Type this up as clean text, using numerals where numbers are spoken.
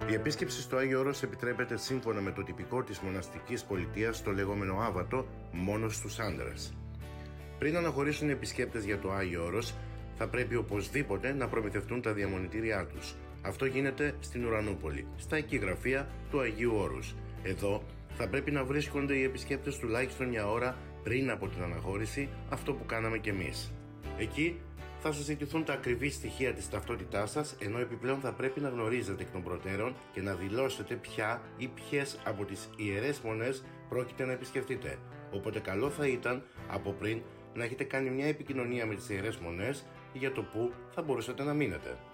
Η επίσκεψη στο Άγιο Όρος επιτρέπεται σύμφωνα με το τυπικό της μοναστικής πολιτείας, το λεγόμενο άβατο, μόνο στους άντρες. Πριν αναχωρήσουν οι επισκέπτες για το Άγιο Όρος, θα πρέπει οπωσδήποτε να προμηθευτούν τα διαμονητήριά τους. Αυτό γίνεται στην Ουρανούπολη, στα οικογραφία του Αγίου Όρους. Εδώ θα πρέπει να βρίσκονται οι επισκέπτες τουλάχιστον μια ώρα πριν από την αναχώρηση, αυτό που κάναμε κι εμείς. Εκεί θα σας ζητηθούν τα ακριβή στοιχεία της ταυτότητάς σας, ενώ επιπλέον θα πρέπει να γνωρίζετε εκ των προτέρων και να δηλώσετε ποια ή ποιες από τις ιερές μονές πρόκειται να επισκεφτείτε. Οπότε καλό θα ήταν από πριν να έχετε κάνει μια επικοινωνία με τις ιερές μονές για το πού θα μπορούσατε να μείνετε.